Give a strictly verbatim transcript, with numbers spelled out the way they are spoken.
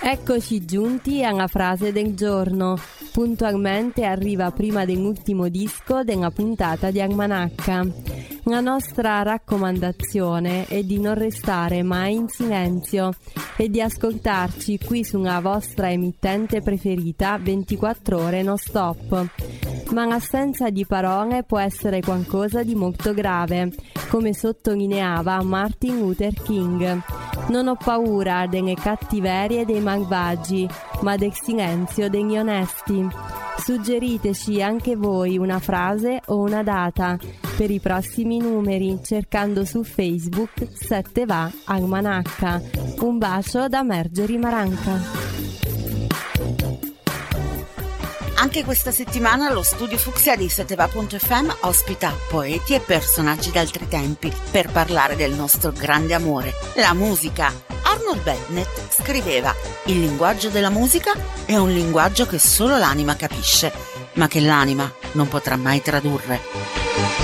Eccoci giunti alla frase del giorno. Puntualmente arriva prima dell'ultimo disco della puntata di Almanacca. La nostra raccomandazione è di non restare mai in silenzio e di ascoltarci qui sulla vostra emittente preferita ventiquattro ore non stop. Ma l'assenza di parole può essere qualcosa di molto grave, come sottolineava Martin Luther King. Non ho paura delle cattiverie dei malvagi, ma del silenzio degli onesti. Suggeriteci anche voi una frase o una data per i prossimi numeri cercando su Facebook Se te va Almanacca. Un bacio da Marjorie Maranca. Anche questa settimana lo studio Fucsia di seteva punto effe emme ospita poeti e personaggi d'altri tempi per parlare del nostro grande amore, la musica. Arnold Bennett scriveva: il linguaggio della musica è un linguaggio che solo l'anima capisce, ma che l'anima non potrà mai tradurre.